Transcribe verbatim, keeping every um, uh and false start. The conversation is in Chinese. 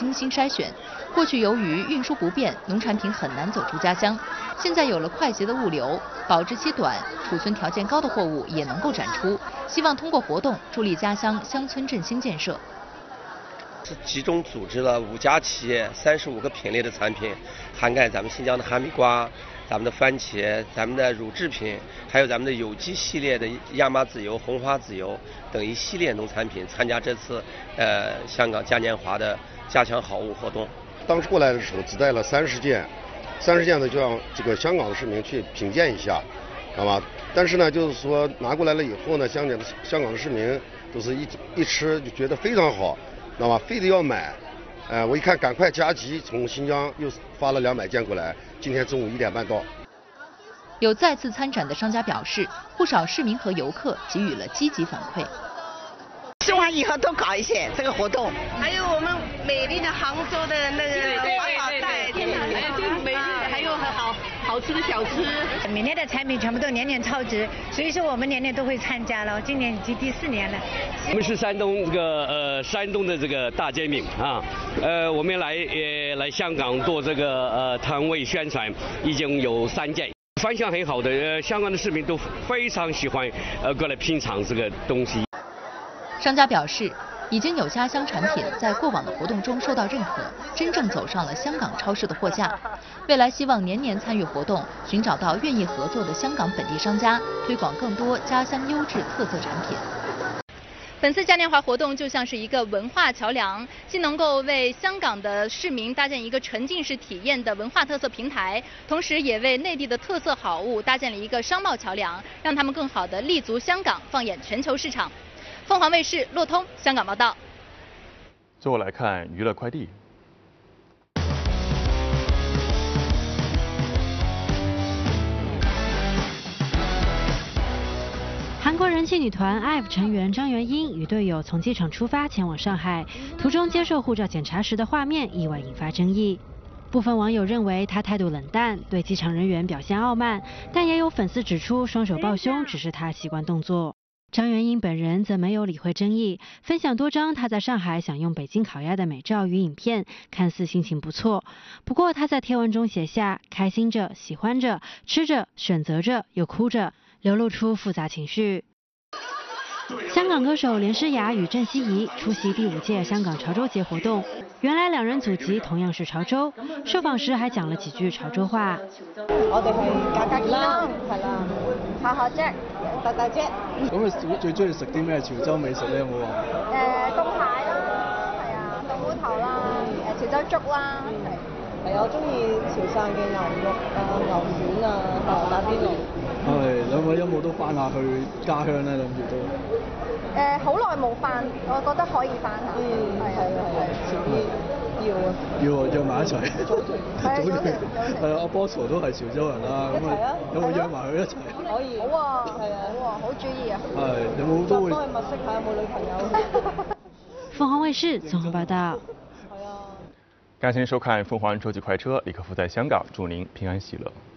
精心筛选。过去由于运输不便，农产品很难走出家乡。现在有了快捷的物流，保质期短、储存条件高的货物也能够展出。希望通过活动助力家乡乡村振兴建设。 是集中组织了五家企业、三十五个品类的产品，涵盖咱们新疆的哈密瓜、咱们的番茄、咱们的乳制品，还有咱们的有机系列的亚麻籽油、红花籽油等一系列农产品，参加这次呃香港嘉年华的加强好物活动。 当时过来的时候只带了三十件，三十件呢就让这个香港的市民去品鉴一下，知道吧？但是呢，就是说拿过来了以后呢，香港的香港的市民都是一一吃就觉得非常好，知道吧？非得要买。呃，我一看赶快加急，从新疆又发了两百件过来，今天中午一点半到。 有再次参展的商家表示，不少市民和游客给予了积极反馈。 希望以后多搞一些这个活动。 还有我们美丽的杭州的那个环保袋， 还有最美丽的，还有好好吃的小吃。 每年的产品全部都年年超值，所以说我们年年都会参加了，今年已经第四年了。 我们是山东这个呃山东的这个大煎饼啊，呃我们来呃来香港做这个呃摊位宣传，已经有三件。反响很好的，呃，香港的市民都非常喜欢，呃，过来品尝这个东西。 商家表示，已经有家乡产品在过往的活动中受到认可，真正走上了香港超市的货架。未来希望年年参与活动，寻找到愿意合作的香港本地商家，推广更多家乡优质特色产品。本次嘉年华活动就像是一个文化桥梁，既能够为香港的市民搭建一个沉浸式体验的文化特色平台，同时也为内地的特色好物搭建了一个商贸桥梁，让他们更好地立足香港，放眼全球市场。凤凰卫视骆通香港报道。 最后来看娱乐快递。 韩国人气女团 I V E 成员张元英与队友从机场出发前往上海，途中接受护照检查时的画面意外引发争议。部分网友认为她态度冷淡，对机场人员表现傲慢，但也有粉丝指出双手抱胸只是她习惯动作。张元英本人则没有理会争议，分享多张她在上海享用北京烤鸭的美照与影片，看似心情不错。不过她在贴文中写下开心着、喜欢着、吃着、选择着又哭着，流露出复杂情绪。香港歌手连诗雅与郑希怡出席第五届香港潮州节活动，原來兩人祖籍同樣是潮州，受訪時還講了幾句潮州話。 我哋係家家健康，係啦，下下啫，大大啫。 咁你最中意食啲咩潮州美食咧？有冇話？ 誒凍蟹啦，係啊，凍菇頭啦，誒潮州粥啦，係。係我中意潮汕嘅牛肉啊、牛丸啊、打邊爐。 係，兩位有冇都翻下去家鄉咧？諗住都。 誒，好耐冇翻，我覺得可以翻下。嗯，係啊，係啊，遲啲要啊。 要啊，約埋一齊。 係啊， 係啊，阿波嫂都係潮州人啦，咁啊，有冇約埋佢一齊？ 可以。好啊，係啊，好啊，好主意啊。 係，有冇都會？ 都去物色下有冇女朋友。 凤凰衛視綜合報道。 感謝您收看《鳳凰週記快車》，李克夫在香港，祝您平安喜樂。